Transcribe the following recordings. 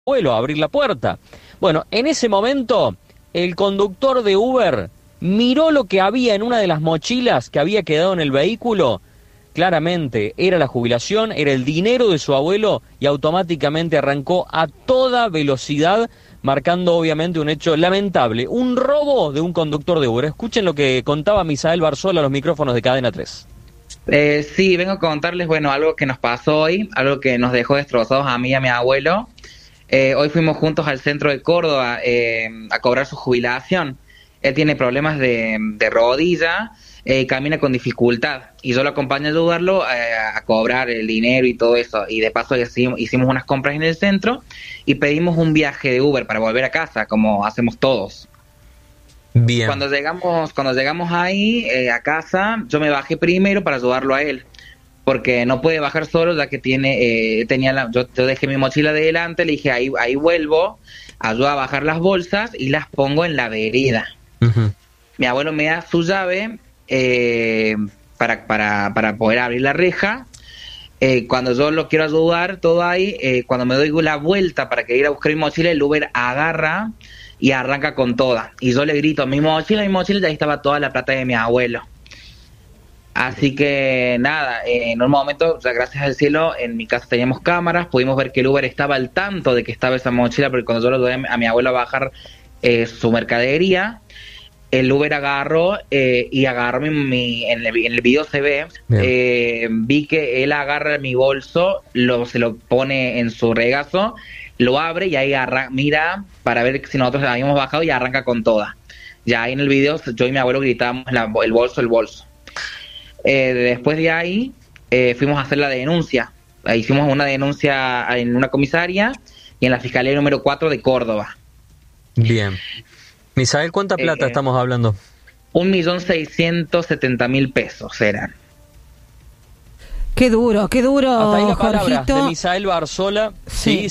abuelo a abrir la puerta. Bueno, en ese momento, el conductor de Uber miró lo que había en una de las mochilas que había quedado en el vehículo. Claramente, era la jubilación, era el dinero de su abuelo y automáticamente arrancó a toda velocidad, marcando obviamente un hecho lamentable, un robo de un conductor de Uber. Escuchen lo que contaba Misael Barzola a los micrófonos de Cadena 3. Sí, vengo a contarles, algo que nos pasó hoy, algo que nos dejó destrozados a mí y a mi abuelo. Hoy fuimos juntos al centro de Córdoba a cobrar su jubilación. Él tiene problemas de rodilla, camina con dificultad y yo lo acompañé a ayudarlo a cobrar el dinero y todo eso. Y de paso hicimos unas compras en el centro y pedimos un viaje de Uber para volver a casa, como hacemos todos. Bien. Cuando llegamos ahí a casa, yo me bajé primero para ayudarlo a él, porque no puede bajar solo, ya que yo dejé mi mochila de delante, le dije ahí vuelvo, ayudo a bajar las bolsas y las pongo en la vereda. Uh-huh. Mi abuelo me da su llave para poder abrir la reja. Cuando yo lo quiero ayudar, todo ahí, cuando me doy la vuelta para que ir a buscar mi mochila, el Uber agarra y arranca con toda. Y yo le grito, mi mochila, y ahí estaba toda la plata de mi abuelo. Así que nada, en un momento, ya gracias al cielo, en mi casa teníamos cámaras, pudimos ver que el Uber estaba al tanto de que estaba esa mochila, porque cuando yo lo doy a mi abuelo a bajar su mercadería, el Uber agarró y agarró en el video se ve, vi que él agarra mi bolso, se lo pone en su regazo, lo abre y ahí mira para ver si nosotros habíamos bajado y arranca con toda. Ya ahí en el video yo y mi abuelo gritábamos el bolso. Después de ahí fuimos a hacer la denuncia. Hicimos una denuncia en una comisaria y en la Fiscalía número 4 de Córdoba. Bien. Misael, ¿cuánta plata estamos hablando? 1.670.000 pesos eran. Qué duro, Hasta ahí las palabras Jorgito. de Misael Barzola. Sí.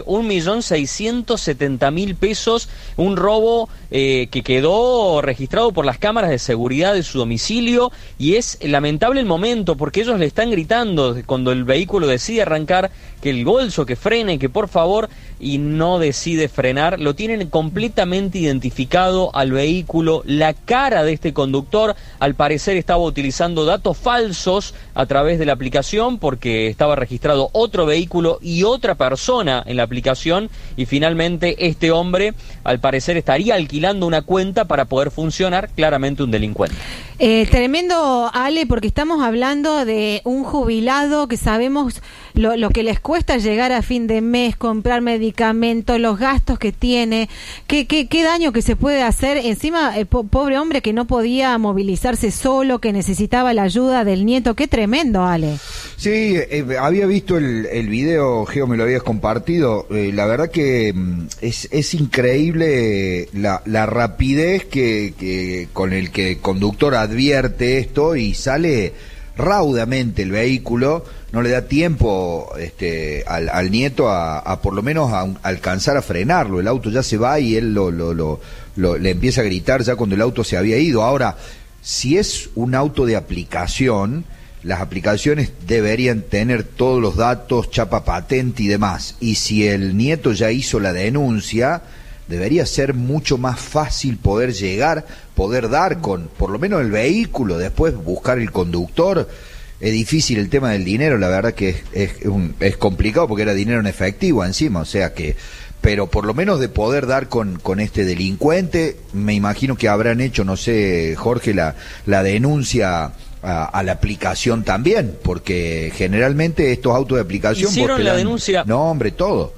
1.070.000 pesos, un robo que quedó registrado por las cámaras de seguridad de su domicilio, y es lamentable el momento porque ellos le están gritando cuando el vehículo decide arrancar que el bolso, que frene, que por favor, y no decide frenar. Lo tienen completamente identificado al vehículo, la cara de este conductor al parecer estaba utilizando datos falsos a través de la aplicación porque estaba registrado otro vehículo y otra persona en la aplicación, y finalmente este hombre al parecer estaría alquilando una cuenta para poder funcionar, claramente un delincuente. Tremendo, Ale, porque estamos hablando de un jubilado que sabemos lo que les cuesta llegar a fin de mes, comprar medicamentos, los gastos que tiene, qué daño que se puede hacer. Encima, pobre hombre que no podía movilizarse solo, que necesitaba la ayuda del nieto. Qué tremendo, Ale. Sí, había visto el video, Geo, me lo habías compartido. La verdad que es increíble la rapidez que con el que el conductor advierte esto y sale raudamente el vehículo. No le da tiempo al nieto a por lo menos a alcanzar a frenarlo. El auto ya se va y él le empieza a gritar ya cuando el auto se había ido. Ahora, si es un auto de aplicación, las aplicaciones deberían tener todos los datos, chapa patente y demás. Y si el nieto ya hizo la denuncia, debería ser mucho más fácil poder dar con por lo menos el vehículo, después buscar el conductor. Es difícil el tema del dinero, la verdad que es complicado porque era dinero en efectivo encima, o sea que, pero por lo menos de poder dar con este delincuente, me imagino que habrán hecho, no sé, Jorge, la denuncia a la aplicación también, porque generalmente estos autos de aplicación... ¿Hicieron la denuncia? No, hombre, todo.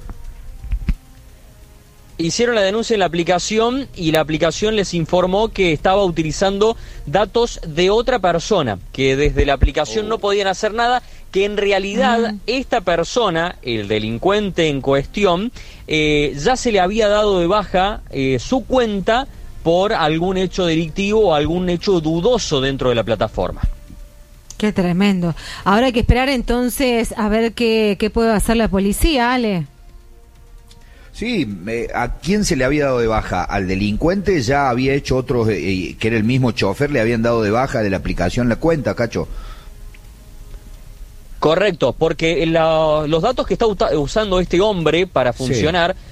Hicieron la denuncia en la aplicación y la aplicación les informó que estaba utilizando datos de otra persona, que desde la aplicación no podían hacer nada, que en realidad esta persona, el delincuente en cuestión, ya se le había dado de baja su cuenta por algún hecho delictivo o algún hecho dudoso dentro de la plataforma. Qué tremendo. Ahora hay que esperar entonces a ver qué puede hacer la policía, Ale. Sí, ¿a quién se le había dado de baja? Al delincuente ya había hecho otros, que era el mismo chofer, le habían dado de baja de la aplicación la cuenta, Cacho. Correcto, porque los datos que está usando este hombre para funcionar